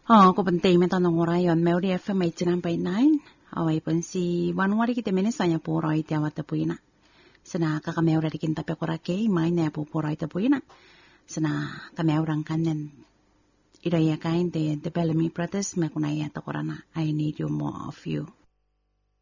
Ko penting metanong orayon Melody FM 89.9. Ipan si Wanwari kita menesanya poroy tiawat tapuina. Sana kakameura dikin tapi korake main na po poroy tapuina. Sana kameurang kanen. Idaya kain te the Bellamy Brothers mekunaya takorana. I need you more of you.